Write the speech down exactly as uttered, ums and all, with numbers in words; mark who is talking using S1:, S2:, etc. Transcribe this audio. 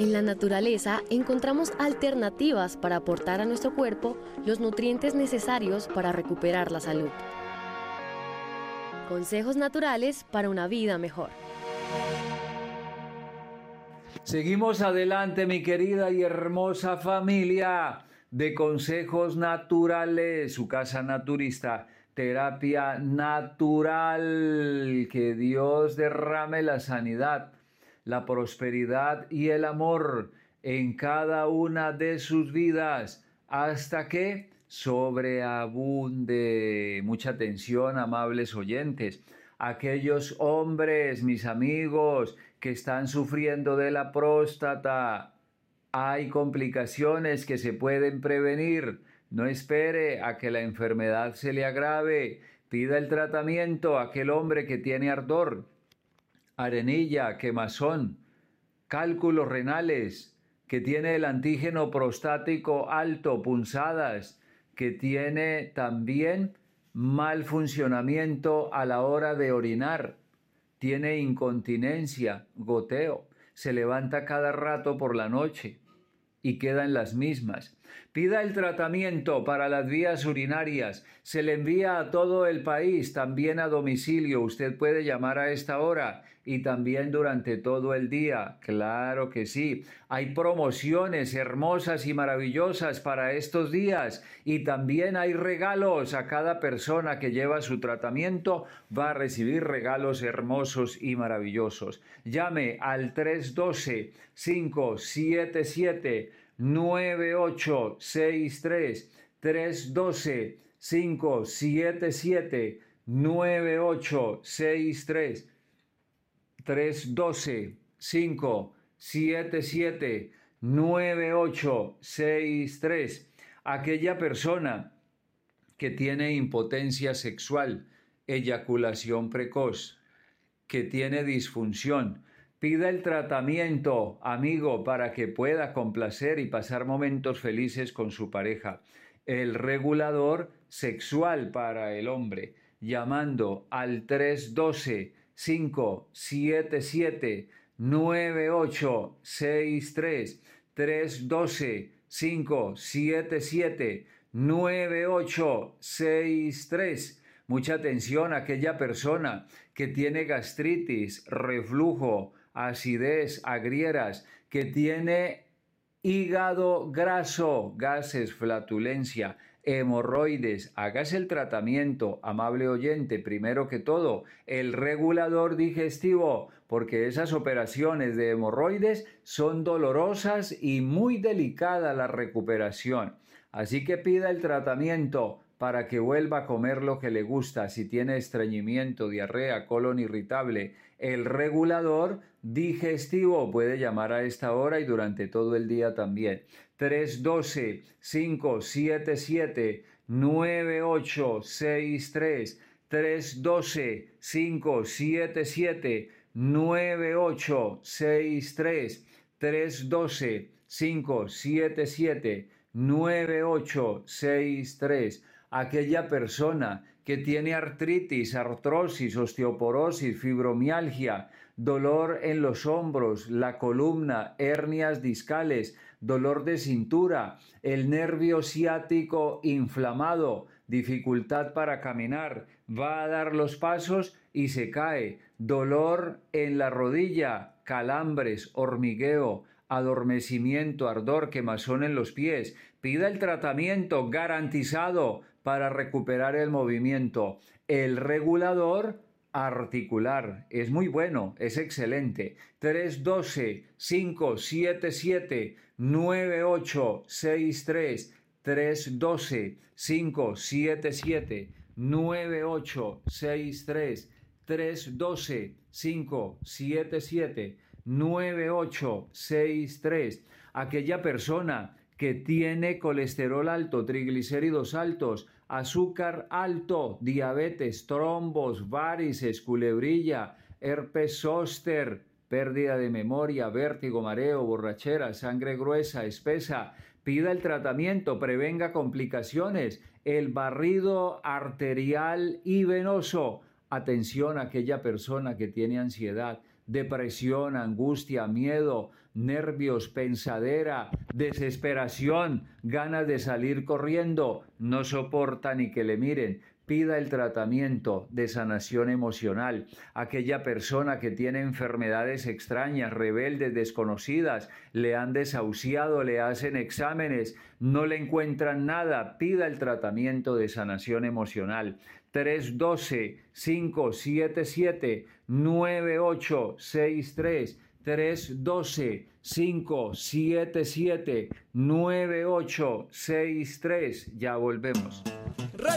S1: En la naturaleza encontramos alternativas para aportar a nuestro cuerpo los nutrientes necesarios para recuperar la salud. Consejos naturales para una vida mejor.
S2: Seguimos adelante, mi querida y hermosa familia de Consejos Naturales, su casa naturista, terapia natural. Que Dios derrame la sanidad, la prosperidad y el amor en cada una de sus vidas, hasta que sobreabunde. Mucha atención, amables oyentes. Aquellos hombres, mis amigos, que están sufriendo de la próstata, hay complicaciones que se pueden prevenir. No espere a que la enfermedad se le agrave. Pida el tratamiento a aquel hombre que tiene ardor, arenilla, quemazón, cálculos renales, que tiene el antígeno prostático alto, punzadas, que tiene también mal funcionamiento a la hora de orinar, tiene incontinencia, goteo, se levanta cada rato por la noche y queda en las mismas. Pida el tratamiento para las vías urinarias. Se le envía a todo el país, también a domicilio. Usted puede llamar a esta hora y también durante todo el día. Claro que sí. Hay promociones hermosas y maravillosas para estos días y también hay regalos. A cada persona que lleva su tratamiento va a recibir regalos hermosos y maravillosos. Llame al tres uno dos, cinco siete siete, nueve ocho seis tres, tres uno dos, cinco siete siete, nueve ocho seis tres, tres uno dos, cinco siete siete, nueve ocho seis tres. Aquella persona que tiene impotencia sexual, eyaculación precoz, que tiene disfunción, pida el tratamiento, amigo, para que pueda complacer y pasar momentos felices con su pareja. El regulador sexual para el hombre, llamando al tres uno dos, cinco siete siete, nueve ocho seis tres, tres uno dos, cinco siete siete, nueve ocho seis tres. Mucha atención a aquella persona que tiene gastritis, reflujo, acidez, agrieras, que tiene hígado graso, gases, flatulencia, hemorroides. Hágase el tratamiento, amable oyente, primero que todo, el regulador digestivo, porque esas operaciones de hemorroides son dolorosas y muy delicada la recuperación. Así que pida el tratamiento para que vuelva a comer lo que le gusta. Si tiene estreñimiento, diarrea, colon irritable, el regulador digestivo puede llamar a esta hora y durante todo el día también. tres uno dos, cinco siete siete, nueve ocho seis tres, tres uno dos, cinco siete siete, nueve ocho seis tres, tres uno dos, cinco siete siete, nueve ocho seis tres. Aquella persona que tiene artritis, artrosis, osteoporosis, fibromialgia, dolor en los hombros, la columna, hernias discales, dolor de cintura, el nervio ciático inflamado, dificultad para caminar, va a dar los pasos y se cae, dolor en la rodilla, calambres, hormigueo, adormecimiento, ardor, quemazón en los pies. Pida el tratamiento garantizado para recuperar el movimiento. El regulador articular es muy bueno, es excelente. tres uno dos, cinco siete siete, nueve ocho seis tres, tres uno dos, cinco siete siete, nueve ocho seis tres, tres uno dos, cinco siete siete, nueve ocho seis tres. Aquella persona que tiene colesterol alto, triglicéridos altos, azúcar alto, diabetes, trombos, varices, culebrilla, herpes zóster, pérdida de memoria, vértigo, mareo, borrachera, sangre gruesa, espesa. Pida el tratamiento, prevenga complicaciones, el barrido arterial y venoso. Atención a aquella persona que tiene ansiedad, depresión, angustia, miedo, nervios, pensadera, desesperación, ganas de salir corriendo, no soporta ni que le miren. Pida el tratamiento de sanación emocional. Aquella persona que tiene enfermedades extrañas, rebeldes, desconocidas, le han desahuciado, le hacen exámenes, no le encuentran nada, pida el tratamiento de sanación emocional. tres uno dos, cinco siete siete, nueve ocho seis tres. tres uno dos, cinco siete siete, nueve ocho seis tres. Ya volvemos.